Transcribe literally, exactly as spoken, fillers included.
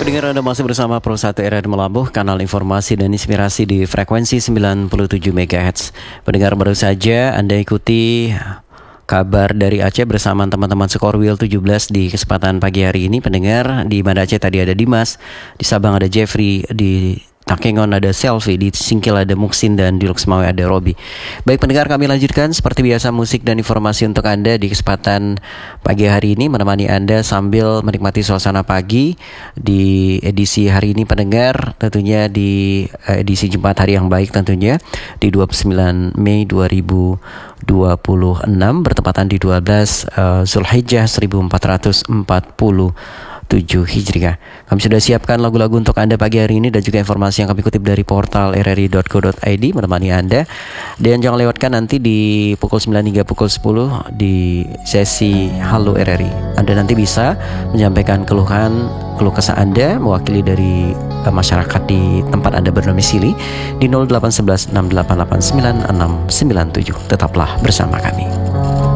pendengar, Anda masih bersama Pro satu R R I Melabuh, kanal informasi dan inspirasi di frekuensi sembilan puluh tujuh megahertz. Pendengar, baru saja Anda ikuti kabar dari Aceh bersama teman-teman Skorwil tujuh belas di kesempatan pagi hari ini. Pendengar, di Banda Aceh tadi ada Dimas, di Sabang ada Jeffrey, di Takengon ada Selfie, di Singkil ada Muksin, dan di Luxmawe ada Robi. Baik pendengar, kami lanjutkan seperti biasa musik dan informasi untuk Anda di kesempatan pagi hari ini, menemani Anda sambil menikmati suasana pagi di edisi hari ini pendengar, tentunya di edisi Jumat hari yang baik tentunya di dua puluh sembilan Mei dua ribu dua puluh enam bertepatan di dua belas uh, Zulhijjah seribu empat ratus empat puluh tujuh Hijriah. Kami sudah siapkan lagu-lagu untuk Anda pagi hari ini dan juga informasi yang kami kutip dari portal r r i dot co dot i d menemani Anda. Dan jangan lewatkan nanti di pukul sembilan hingga pukul sepuluh di sesi Halo R R I. Anda nanti bisa menyampaikan keluhan, keluh kesah Anda mewakili dari uh, masyarakat di tempat Anda berdomisili di nol delapan satu satu enam delapan delapan sembilan enam sembilan tujuh. Tetaplah bersama kami.